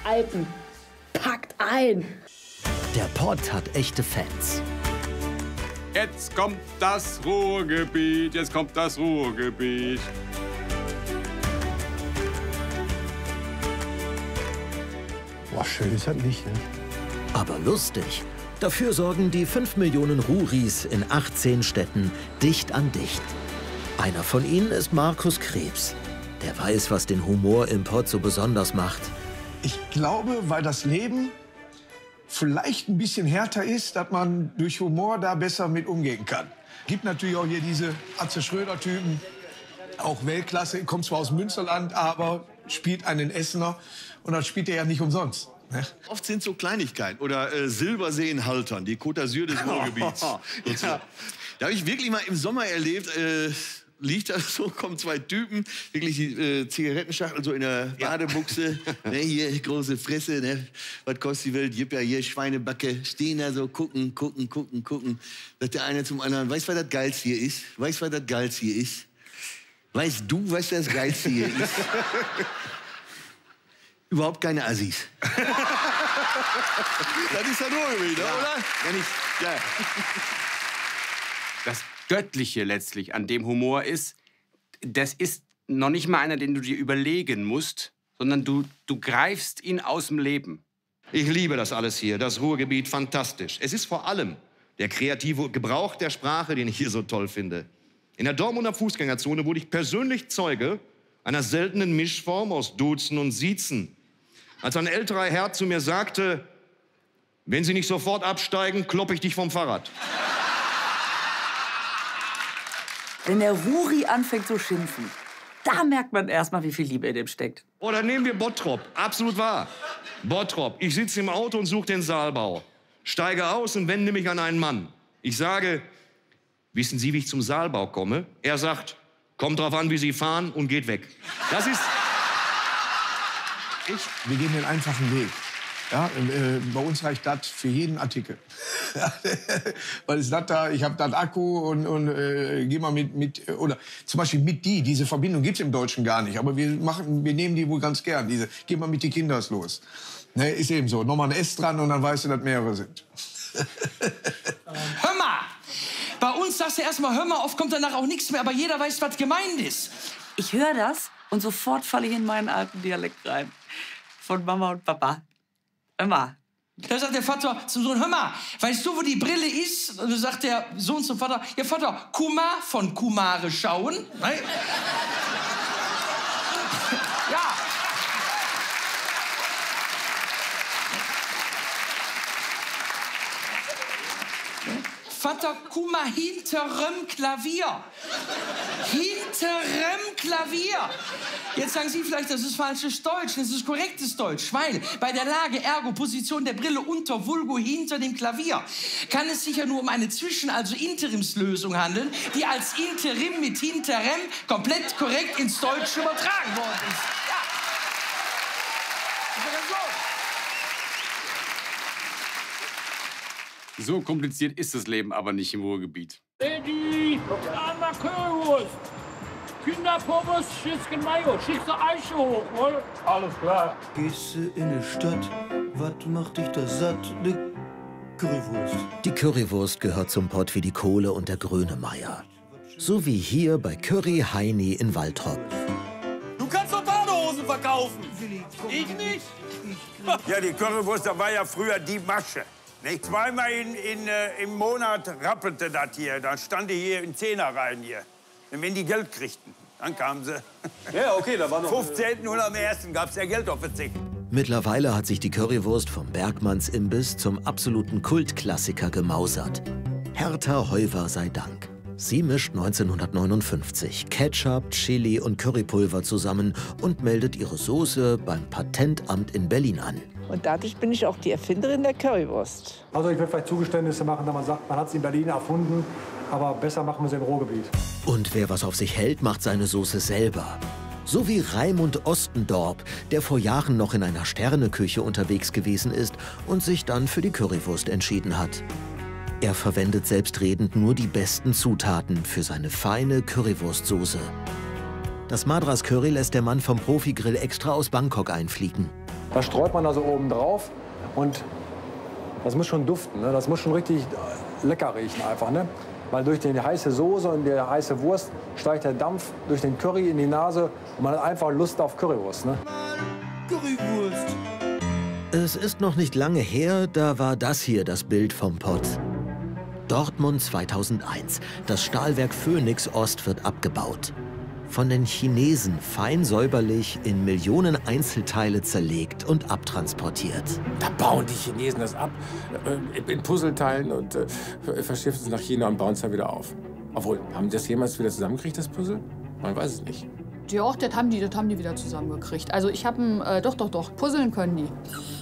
Alpen. Packt ein! Der Pott hat echte Fans. Jetzt kommt das Ruhrgebiet, jetzt kommt das Ruhrgebiet. Boah, schön ist das nicht, ne? Aber lustig. Dafür sorgen die 5 Millionen Ruhris in 18 Städten dicht an dicht. Einer von ihnen ist Markus Krebs. Der weiß, was den Humor im Pott so besonders macht. Ich glaube, weil das Leben vielleicht ein bisschen härter ist, dass man durch Humor da besser mit umgehen kann. Gibt natürlich auch hier diese Atze Schröder-Typen, auch Weltklasse, kommt zwar aus Münsterland, aber spielt einen Essener und das spielt er ja nicht umsonst. Ne? Oft sind so Kleinigkeiten oder Silbersee in Haltern, die Côte d'Azur des Ruhrgebiets. Ja. Da habe ich wirklich mal im Sommer erlebt, liegt da so, kommen zwei Typen, wirklich die Zigarettenschachtel so in der Badebuchse, ne, hier große Fresse, ne, was kostet die Welt, gib ja hier Schweinebacke, stehen da so, gucken. Sagt der eine zum anderen, weißt du, was das Geilste hier ist? Weißt du, was das Geilste hier ist? Weißt du, was das Geilste hier ist? Überhaupt keine Assis. Das ist ja Ruhrgebiet, oder? Ja. Das Göttliche letztlich an dem Humor ist, das ist noch nicht mal einer, den du dir überlegen musst, sondern du greifst ihn aus dem Leben. Ich liebe das alles hier, das Ruhrgebiet, fantastisch. Es ist vor allem der kreative Gebrauch der Sprache, den ich hier so toll finde. In der Dortmunder Fußgängerzone wurde ich persönlich Zeuge einer seltenen Mischform aus Duzen und Siezen. Als ein älterer Herr zu mir sagte, wenn Sie nicht sofort absteigen, kloppe ich dich vom Fahrrad. Wenn der Ruri anfängt zu schimpfen, da merkt man erstmal, wie viel Liebe in dem steckt. Oder nehmen wir Bottrop, absolut wahr. Bottrop, ich sitze im Auto und suche den Saalbau. Steige aus und wende mich an einen Mann. Ich sage, wissen Sie, wie ich zum Saalbau komme? Er sagt, kommt drauf an, wie Sie fahren und geht weg. Das ist... Wir gehen den einfachen Weg. Ja, bei uns reicht das für jeden Artikel. Weil es das da, ich habe das Akku und geh mal mit oder zum Beispiel mit diese Verbindung gibt's im Deutschen gar nicht. Aber wir nehmen die wohl ganz gern. Diese, geh mal mit die Kinders los. Ne, ist eben so. Nochmal ein S dran und dann weißt du, dass mehrere sind. Hör mal! Bei uns sagst du erstmal hör mal, oft kommt danach auch nichts mehr, aber jeder weiß, was gemeint ist. Ich höre das und sofort falle ich in meinen alten Dialekt rein. Von Mama und Papa. Immer. Da sagt der Vater zum Sohn, hör mal, weißt du, wo die Brille ist? Und dann sagt der Sohn zum Vater, ja Vater, Kumar von Kumare schauen. Nein? Ja. Vater, guck mal, hinterem Klavier. Hinterem Klavier. Jetzt sagen Sie vielleicht, das ist falsches Deutsch. Das ist korrektes Deutsch. Weil bei der Lage, ergo, Position der Brille unter, vulgo, hinter dem Klavier, kann es sich ja nur um eine Zwischen-, also Interimslösung handeln, die als Interim mit hinterem komplett korrekt ins Deutsche übertragen worden ist. Ja. Das ist ja So kompliziert ist das Leben aber nicht im Ruhrgebiet. Eddie, einmal Currywurst. Kinderpommes, Schüsschen Mayo, schickst du Eiche hoch, wohl? Alles klar. Gehst du in die Stadt, was macht dich da satt? Ne Currywurst. Die Currywurst gehört zum Pott wie die Kohle und der Grönemeyer. So wie hier bei Curry Heini in Waltrop. Du kannst doch Badehosen verkaufen. Ich nicht. Ja, die Currywurst, da war ja früher die Masche. Nicht? Zweimal im Monat rappelte das hier. Dann stand die hier in Zehnerreihen hier. Und wenn die Geld kriegten, dann kamen sie. Ja, okay, da war noch... 15. und am 1. gab es ja Geld auf den Zick. Mittlerweile hat sich die Currywurst vom Bergmanns Imbiss zum absoluten Kultklassiker gemausert. Hertha Heuwer sei Dank. Sie mischt 1959 Ketchup, Chili und Currypulver zusammen und meldet ihre Soße beim Patentamt in Berlin an. Und dadurch bin ich auch die Erfinderin der Currywurst. Also ich will vielleicht Zugeständnisse machen, da man sagt, man hat sie in Berlin erfunden, aber besser machen wir sie im Ruhrgebiet. Und wer was auf sich hält, macht seine Soße selber. So wie Raimund Ostendorp, der vor Jahren noch in einer Sterneküche unterwegs gewesen ist und sich dann für die Currywurst entschieden hat. Er verwendet selbstredend nur die besten Zutaten für seine feine Currywurstsoße. Das Madras Curry lässt der Mann vom Profigrill extra aus Bangkok einfliegen. Das streut man da so oben drauf und das muss schon duften, ne? Das muss schon richtig lecker riechen einfach, ne? Weil durch die heiße Soße und die heiße Wurst steigt der Dampf durch den Curry in die Nase und man hat einfach Lust auf Currywurst, ne? Currywurst. Es ist noch nicht lange her, da war das hier das Bild vom Pott. Dortmund 2001. Das Stahlwerk Phoenix Ost wird abgebaut. Von den Chinesen fein säuberlich in Millionen Einzelteile zerlegt und abtransportiert. Da bauen die Chinesen das ab in Puzzleteilen und verschiffen es nach China und bauen es dann wieder auf. Obwohl, haben die das jemals wieder zusammengekriegt, das Puzzle? Man weiß es nicht. Ja, das haben die wieder zusammengekriegt. Also ich habe doch, puzzeln können die.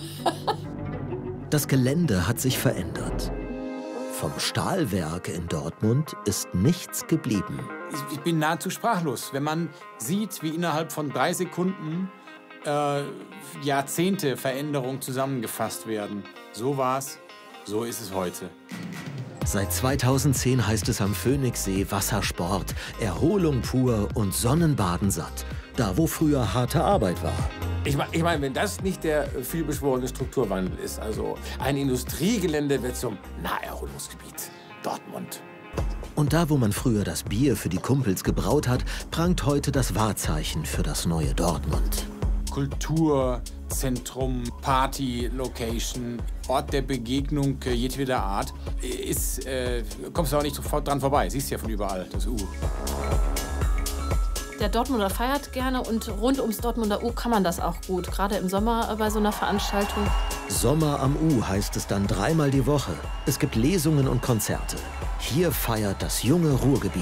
Das Gelände hat sich verändert. Vom Stahlwerk in Dortmund ist nichts geblieben. Ich bin nahezu sprachlos, wenn man sieht, wie innerhalb von 3 Sekunden Jahrzehnte Veränderung zusammengefasst werden. So war's, so ist es heute. Seit 2010 heißt es am Phoenixsee Wassersport, Erholung pur und Sonnenbaden satt. Da, wo früher harte Arbeit war. Ich meine, wenn das nicht der vielbeschworene Strukturwandel ist, also ein Industriegelände wird zum Naherholungsgebiet. Dortmund. Und da, wo man früher das Bier für die Kumpels gebraut hat, prangt heute das Wahrzeichen für das neue Dortmund. Kulturzentrum, Party-Location, Ort der Begegnung jedweder Art. Kommst du auch nicht sofort dran vorbei. Siehst ja von überall, das U. Der Dortmunder feiert gerne und rund ums Dortmunder U kann man das auch gut. Gerade im Sommer bei so einer Veranstaltung. Sommer am U heißt es dann 3-mal die Woche. Es gibt Lesungen und Konzerte. Hier feiert das junge Ruhrgebiet.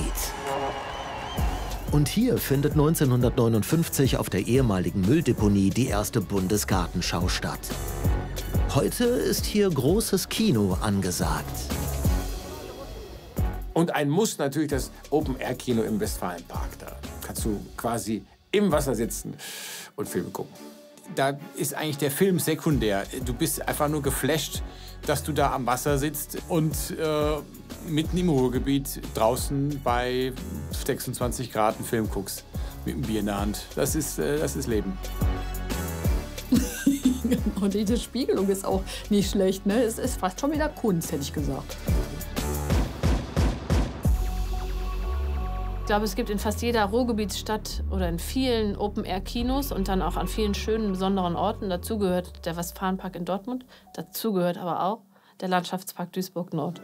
Und hier findet 1959 auf der ehemaligen Mülldeponie die erste Bundesgartenschau statt. Heute ist hier großes Kino angesagt. Und ein Muss natürlich das Open-Air-Kino im Westfalenpark. Da kannst du quasi im Wasser sitzen und Filme gucken. Da ist eigentlich der Film sekundär. Du bist einfach nur geflasht, dass du da am Wasser sitzt und mitten im Ruhrgebiet draußen bei 26 Grad einen Film guckst. Mit einem Bier in der Hand. Das ist Leben. Und diese Spiegelung ist auch nicht schlecht, ne? Es ist fast schon wieder Kunst, hätte ich gesagt. Ich glaube, es gibt in fast jeder Ruhrgebietsstadt oder in vielen Open-Air-Kinos und dann auch an vielen schönen, besonderen Orten. Dazu gehört der Westfalenpark in Dortmund. Dazu gehört aber auch der Landschaftspark Duisburg-Nord.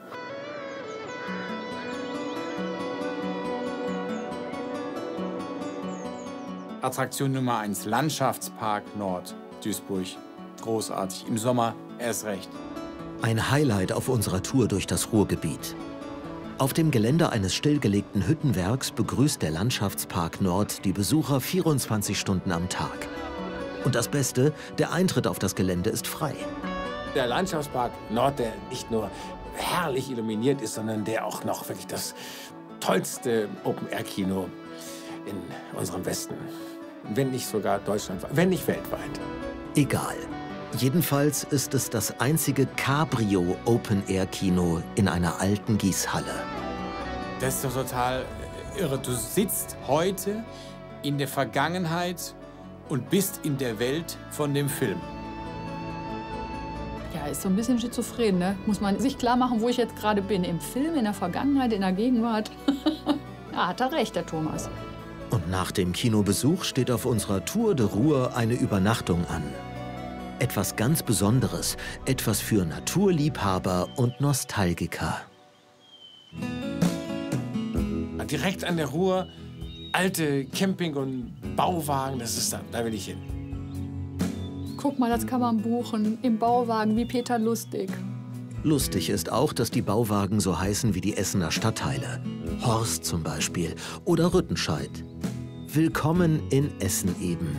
Attraktion Nummer 1, Landschaftspark Nord, Duisburg. Großartig, im Sommer erst recht. Ein Highlight auf unserer Tour durch das Ruhrgebiet. Auf dem Gelände eines stillgelegten Hüttenwerks begrüßt der Landschaftspark Nord die Besucher 24 Stunden am Tag. Und das Beste, der Eintritt auf das Gelände ist frei. Der Landschaftspark Nord, der nicht nur herrlich illuminiert ist, sondern der auch noch wirklich das tollste Open-Air-Kino in unserem Westen, wenn nicht sogar deutschlandweit, wenn nicht weltweit. Egal. Jedenfalls ist es das einzige Cabrio-Open-Air-Kino in einer alten Gießhalle. Das ist doch total irre. Du sitzt heute in der Vergangenheit und bist in der Welt von dem Film. Ja, ist so ein bisschen schizophren, ne? Muss man sich klar machen, wo ich jetzt gerade bin. Im Film, in der Vergangenheit, in der Gegenwart. Ja, hat er recht, der Thomas. Und nach dem Kinobesuch steht auf unserer Tour de Ruhr eine Übernachtung an. Etwas ganz Besonderes, etwas für Naturliebhaber und Nostalgiker. Direkt an der Ruhr, alte Camping- und Bauwagen, das ist da will ich hin. Guck mal, das kann man buchen, im Bauwagen wie Peter Lustig. Lustig ist auch, dass die Bauwagen so heißen wie die Essener Stadtteile. Horst zum Beispiel oder Rüttenscheid. Willkommen in Essen eben.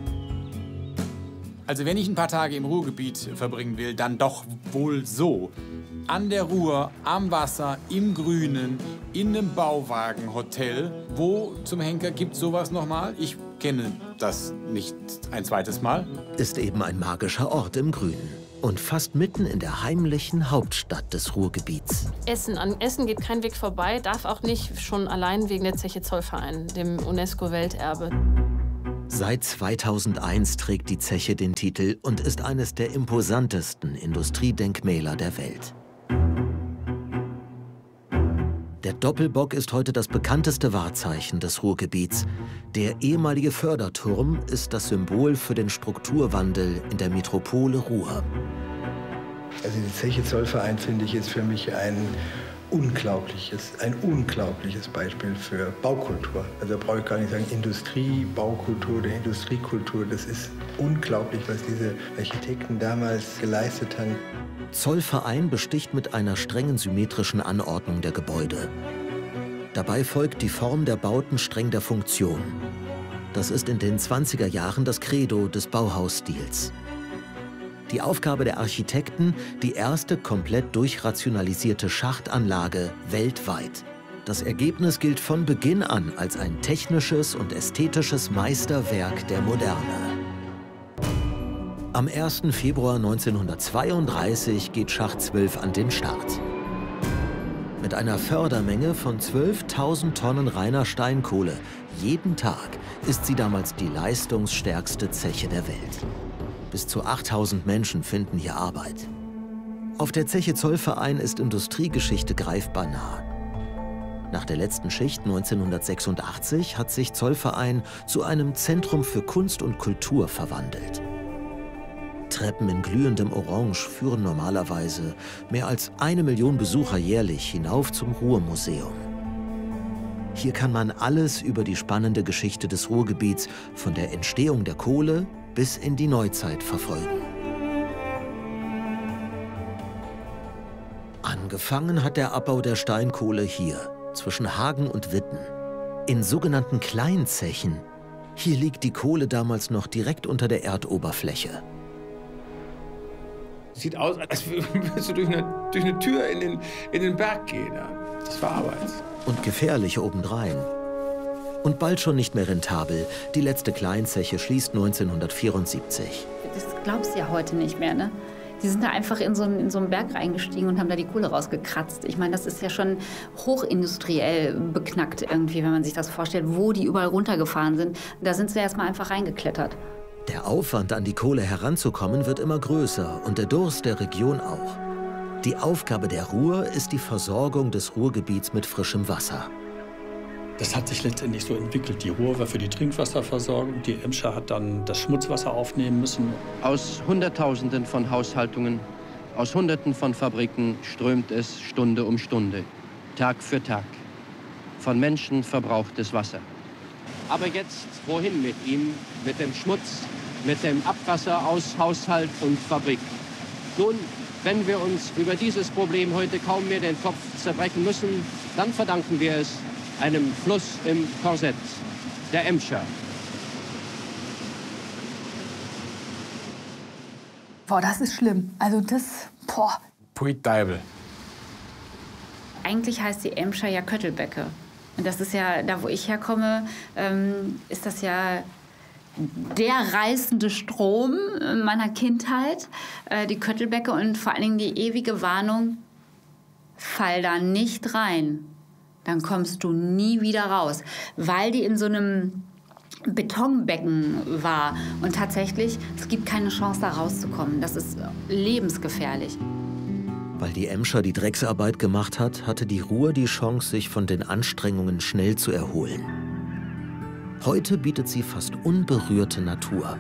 Also wenn ich ein paar Tage im Ruhrgebiet verbringen will, dann doch wohl so. An der Ruhr, am Wasser, im Grünen, in einem Bauwagenhotel. Wo zum Henker gibt sowas nochmal? Ich kenne das nicht ein zweites Mal. Ist eben ein magischer Ort im Grünen. Und fast mitten in der heimlichen Hauptstadt des Ruhrgebiets. An Essen geht kein Weg vorbei, darf auch nicht, schon allein wegen der Zeche Zollverein, dem UNESCO-Welterbe. Seit 2001 trägt die Zeche den Titel und ist eines der imposantesten Industriedenkmäler der Welt. Der Doppelbock ist heute das bekannteste Wahrzeichen des Ruhrgebiets. Der ehemalige Förderturm ist das Symbol für den Strukturwandel in der Metropole Ruhr. Also die Zeche Zollverein, finde ich, ist für mich ein unglaubliches Beispiel für Baukultur. Also da brauche ich gar nicht sagen Industrie, Baukultur oder Industriekultur. Das ist unglaublich, was diese Architekten damals geleistet haben. Zollverein besticht mit einer strengen symmetrischen Anordnung der Gebäude. Dabei folgt die Form der Bauten streng der Funktion. Das ist in den 20er Jahren das Credo des Bauhausstils. Die Aufgabe der Architekten, die erste komplett durchrationalisierte Schachtanlage weltweit. Das Ergebnis gilt von Beginn an als ein technisches und ästhetisches Meisterwerk der Moderne. Am 1. Februar 1932 geht Schacht 12 an den Start. Mit einer Fördermenge von 12.000 Tonnen reiner Steinkohle jeden Tag ist sie damals die leistungsstärkste Zeche der Welt. Bis zu 8.000 Menschen finden hier Arbeit. Auf der Zeche Zollverein ist Industriegeschichte greifbar nah. Nach der letzten Schicht 1986 hat sich Zollverein zu einem Zentrum für Kunst und Kultur verwandelt. Treppen in glühendem Orange führen normalerweise mehr als 1 Million Besucher jährlich hinauf zum Ruhrmuseum. Hier kann man alles über die spannende Geschichte des Ruhrgebiets von der Entstehung der Kohle bis in die Neuzeit verfolgen. Angefangen hat der Abbau der Steinkohle hier, zwischen Hagen und Witten, in sogenannten Kleinzechen. Hier liegt die Kohle damals noch direkt unter der Erdoberfläche. Sieht aus, als würdest du durch eine Tür in den Berg gehen. Ja. Das war Arbeit. Und gefährlich obendrein. Und bald schon nicht mehr rentabel. Die letzte Kleinzeche schließt 1974. Das glaubst du ja heute nicht mehr, ne? Die sind da einfach in so einen Berg reingestiegen und haben da die Kohle rausgekratzt. Ich meine, das ist ja schon hochindustriell beknackt irgendwie, wenn man sich das vorstellt, wo die überall runtergefahren sind. Da sind sie erst mal einfach reingeklettert. Der Aufwand, an die Kohle heranzukommen, wird immer größer und der Durst der Region auch. Die Aufgabe der Ruhr ist die Versorgung des Ruhrgebiets mit frischem Wasser. Das hat sich letztendlich so entwickelt. Die Ruhr war für die Trinkwasserversorgung, die Emscher hat dann das Schmutzwasser aufnehmen müssen. Aus Hunderttausenden von Haushaltungen, aus Hunderten von Fabriken strömt es Stunde um Stunde, Tag für Tag. Von Menschen verbrauchtes Wasser. Aber jetzt, wohin mit ihm? Mit dem Schmutz, mit dem Abwasser aus Haushalt und Fabrik. Nun, wenn wir uns über dieses Problem heute kaum mehr den Kopf zerbrechen müssen, dann verdanken wir es einem Fluss im Korsett, der Emscher. Boah, das ist schlimm. Also das, boah. Pui Deibel. Eigentlich heißt die Emscher ja Köttelbecke. Und das ist ja, da wo ich herkomme, ist das ja der reißende Strom meiner Kindheit, die Köttelbecke und vor allen Dingen die ewige Warnung, fall da nicht rein, dann kommst du nie wieder raus, weil die in so einem Betonbecken war und tatsächlich, es gibt keine Chance da rauszukommen, das ist lebensgefährlich. Weil die Emscher die Drecksarbeit gemacht hat, hatte die Ruhr die Chance, sich von den Anstrengungen schnell zu erholen. Heute bietet sie fast unberührte Natur.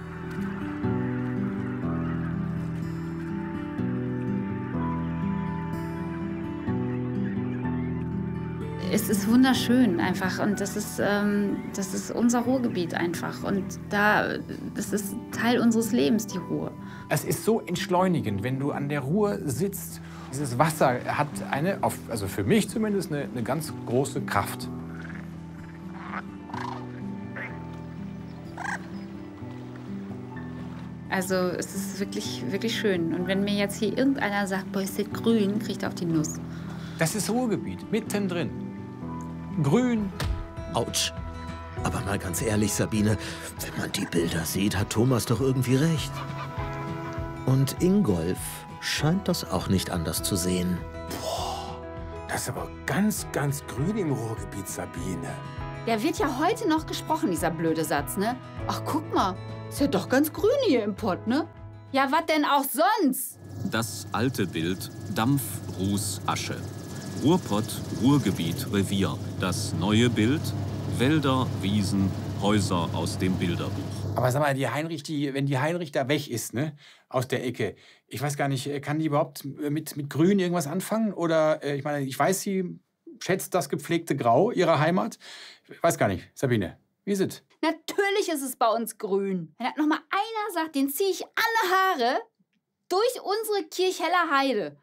Es ist wunderschön einfach und das ist unser Ruhrgebiet einfach und das ist Teil unseres Lebens, die Ruhr. Es ist so entschleunigend, wenn du an der Ruhr sitzt. Dieses Wasser hat also für mich zumindest, eine ganz große Kraft. Also es ist wirklich, wirklich schön. Und wenn mir jetzt hier irgendeiner sagt, boah, ist das grün, kriegt er auf die Nuss. Das ist Ruhrgebiet, mittendrin. Grün. Autsch. Aber mal ganz ehrlich, Sabine, wenn man die Bilder sieht, hat Thomas doch irgendwie recht. Und Ingolf scheint das auch nicht anders zu sehen. Boah, das ist aber ganz, ganz grün im Ruhrgebiet, Sabine. Der wird ja heute noch gesprochen, dieser blöde Satz, ne? Ach, guck mal, ist ja doch ganz grün hier im Pott, ne? Ja, was denn auch sonst? Das alte Bild, Dampf, Ruß, Asche. Ruhrpott, Ruhrgebiet, Revier. Das neue Bild, Wälder, Wiesen, Häuser aus dem Bilderbuch. Aber sag mal, wenn die Heinrich da weg ist, ne, aus der Ecke, ich weiß gar nicht, kann die überhaupt mit Grün irgendwas anfangen? Oder, ich meine, ich weiß, sie schätzt das gepflegte Grau ihrer Heimat. Ich weiß gar nicht, Sabine, wie ist es? Natürlich ist es bei uns grün. Wenn das noch mal einer sagt, den ziehe ich alle Haare durch unsere Kirchheller Heide.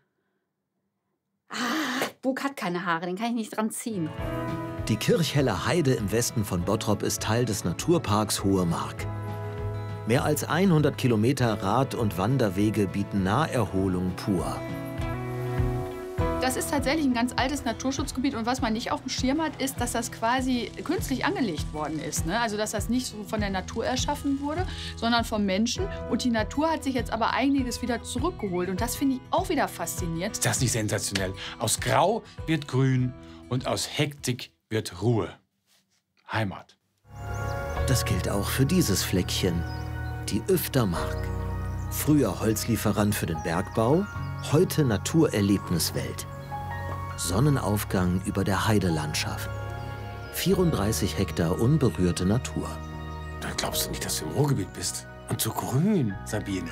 Ah, Bug hat keine Haare, den kann ich nicht dran ziehen. Die Kirchheller Heide im Westen von Bottrop ist Teil des Naturparks Hohe Mark. Mehr als 100 Kilometer Rad- und Wanderwege bieten Naherholung pur. Das ist tatsächlich ein ganz altes Naturschutzgebiet. Und was man nicht auf dem Schirm hat, ist, dass das quasi künstlich angelegt worden ist. Ne? Also, dass das nicht so von der Natur erschaffen wurde, sondern vom Menschen. Und die Natur hat sich jetzt aber einiges wieder zurückgeholt. Und das finde ich auch wieder faszinierend. Ist das nicht sensationell? Aus Grau wird Grün und aus Hektik wird Ruhe. Heimat. Das gilt auch für dieses Fleckchen, die Öftermark. Früher Holzlieferant für den Bergbau, heute Naturerlebniswelt. Sonnenaufgang über der Heidelandschaft. 34 Hektar unberührte Natur. Da glaubst du nicht, dass du im Ruhrgebiet bist. Und so grün, Sabine.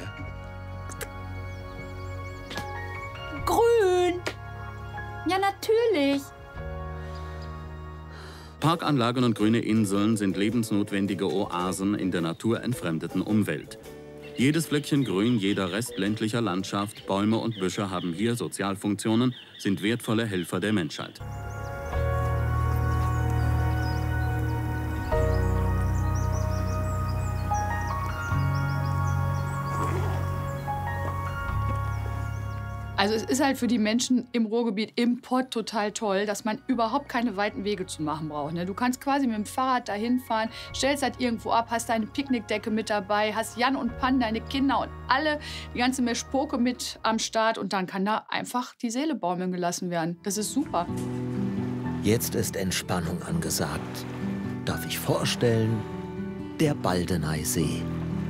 Grün! Ja, natürlich. Parkanlagen und grüne Inseln sind lebensnotwendige Oasen in der naturentfremdeten Umwelt. Jedes Fleckchen Grün, jeder Rest ländlicher Landschaft, Bäume und Büsche haben hier Sozialfunktionen, sind wertvolle Helfer der Menschheit. Also es ist halt für die Menschen im Ruhrgebiet, im Pott total toll, dass man überhaupt keine weiten Wege zu machen braucht. Ne? Du kannst quasi mit dem Fahrrad dahin fahren, stellst halt irgendwo ab, hast deine Picknickdecke mit dabei, hast Jan und Pan, deine Kinder und alle, die ganze Meschpoke mit am Start. Und dann kann da einfach die Seele baumeln gelassen werden. Das ist super. Jetzt ist Entspannung angesagt. Darf ich vorstellen, der Baldeneysee.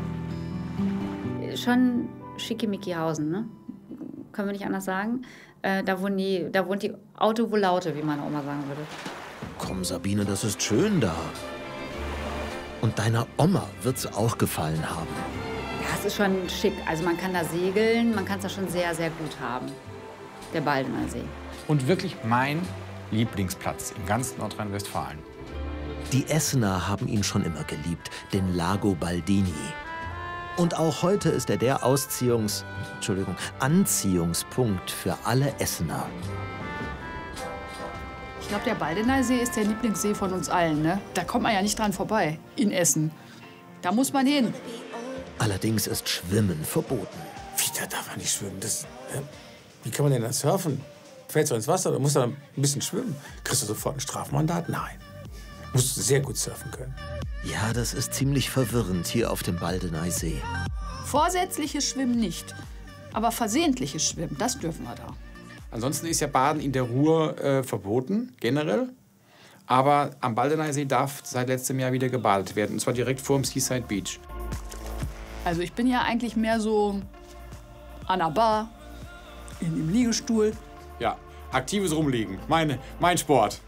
Schon Schickimickihausen, ne? Können wir nicht anders sagen. Da wohnt die Auto wohl Laute, wie meine Oma sagen würde. Komm, Sabine, das ist schön da. Und deiner Oma wird's auch gefallen haben. Ja, es ist schon schick. Also man kann da segeln, man kann es da schon sehr, sehr gut haben. Der Baldeneysee. Und wirklich mein Lieblingsplatz im ganzen Nordrhein-Westfalen. Die Essener haben ihn schon immer geliebt, den Lago Baldini. Und auch heute ist er der Anziehungspunkt für alle Essener. Ich glaube, der Baldeneysee ist der Lieblingssee von uns allen. Ne? Da kommt man ja nicht dran vorbei, in Essen. Da muss man hin. Allerdings ist Schwimmen verboten. Wie, da darf man nicht schwimmen? Wie kann man denn da surfen? Fällst du ins Wasser, oder musst du ein bisschen schwimmen? Kriegst du sofort ein Strafmandat? Nein. Musst du sehr gut surfen können. Ja, das ist ziemlich verwirrend hier auf dem Baldeneysee. Vorsätzliches Schwimmen nicht, aber versehentliches Schwimmen, das dürfen wir da. Ansonsten ist ja Baden in der Ruhr verboten, generell. Aber am Baldeneysee darf seit letztem Jahr wieder gebadet werden, und zwar direkt vor dem Seaside Beach. Also ich bin ja eigentlich mehr so an der Bar, im Liegestuhl. Ja, aktives Rumliegen, mein Sport.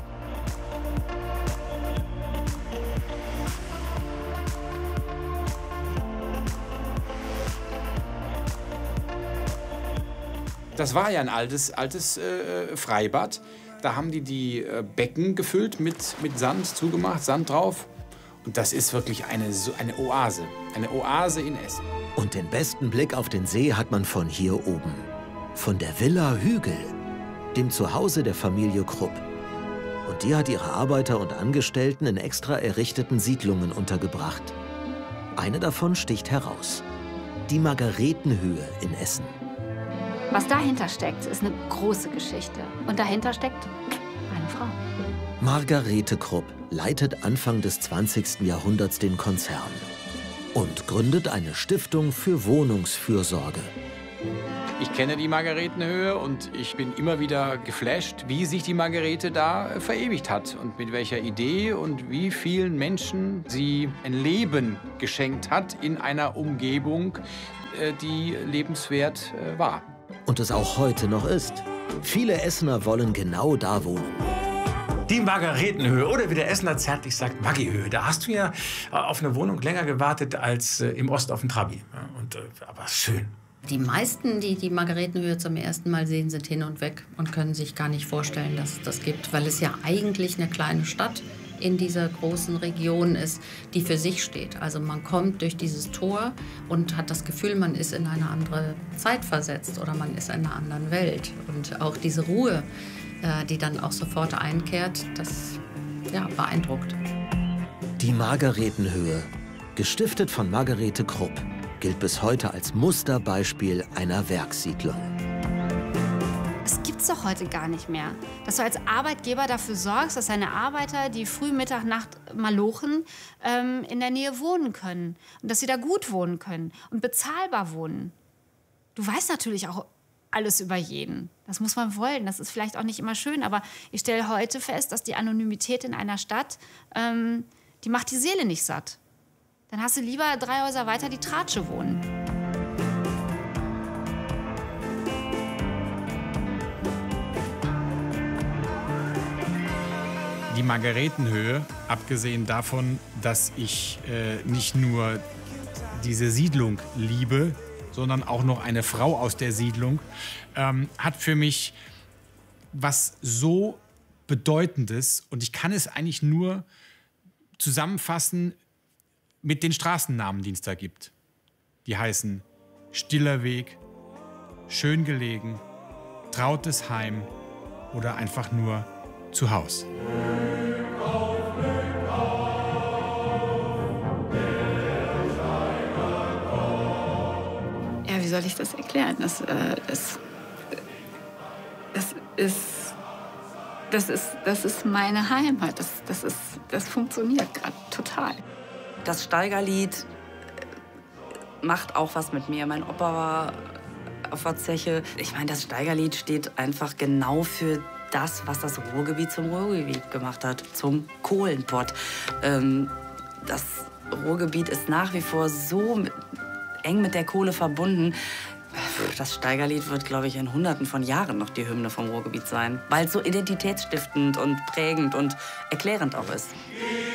Das war ja ein altes Freibad. Da haben die Becken gefüllt mit Sand, zugemacht, Sand drauf. Und das ist wirklich eine Oase. Eine Oase in Essen. Und den besten Blick auf den See hat man von hier oben. Von der Villa Hügel, dem Zuhause der Familie Krupp. Und die hat ihre Arbeiter und Angestellten in extra errichteten Siedlungen untergebracht. Eine davon sticht heraus. Die Margaretenhöhe in Essen. Was dahinter steckt, ist eine große Geschichte. Und dahinter steckt eine Frau. Margarete Krupp leitet Anfang des 20. Jahrhunderts den Konzern und gründet eine Stiftung für Wohnungsfürsorge. Ich kenne die Margaretenhöhe und ich bin immer wieder geflasht, wie sich die Margarete da verewigt hat und mit welcher Idee und wie vielen Menschen sie ein Leben geschenkt hat in einer Umgebung, die lebenswert war. Und es auch heute noch ist. Viele Essener wollen genau da wohnen. Die Margaretenhöhe oder wie der Essener zärtlich sagt, Maggi-Höhe. Da hast du ja auf eine Wohnung länger gewartet als im Ost auf den Trabi. Aber schön. Die meisten, die die Margaretenhöhe zum ersten Mal sehen, sind hin und weg und können sich gar nicht vorstellen, dass es das gibt. Weil es ja eigentlich eine kleine Stadt in dieser großen Region ist, die für sich steht. Also man kommt durch dieses Tor und hat das Gefühl, man ist in eine andere Zeit versetzt oder man ist in einer anderen Welt. Und auch diese Ruhe, die dann auch sofort einkehrt, das beeindruckt. Die Margaretenhöhe, gestiftet von Margarete Krupp, gilt bis heute als Musterbeispiel einer Werkssiedlung. Das gibt's doch heute gar nicht mehr. Dass du als Arbeitgeber dafür sorgst, dass deine Arbeiter, die früh, Mittag, Nacht malochen, in der Nähe wohnen können. Und dass sie da gut wohnen können und bezahlbar wohnen. Du weißt natürlich auch alles über jeden. Das muss man wollen. Das ist vielleicht auch nicht immer schön, aber ich stelle heute fest, dass die Anonymität in einer Stadt, die macht die Seele nicht satt. Dann hast du lieber 3 Häuser weiter die Tratsche wohnen. Die Margaretenhöhe, abgesehen davon, dass ich nicht nur diese Siedlung liebe, sondern auch noch eine Frau aus der Siedlung, hat für mich was so Bedeutendes. Und ich kann es eigentlich nur zusammenfassen mit den Straßennamen, die es da gibt. Die heißen Stiller Weg, Schön gelegen, Trautes Heim oder einfach nur Zuhaus. Ja, wie soll ich das erklären? Das ist meine Heimat. Das funktioniert gerade total. Das Steigerlied macht auch was mit mir. Mein Opa war auf der Zeche. Ich meine, das Steigerlied steht einfach genau für das, was das Ruhrgebiet zum Ruhrgebiet gemacht hat, zum Kohlenpott. Das Ruhrgebiet ist nach wie vor so eng mit der Kohle verbunden. Das Steigerlied wird, glaube ich, in Hunderten von Jahren noch die Hymne vom Ruhrgebiet sein, weil es so identitätsstiftend und prägend und erklärend auch ist.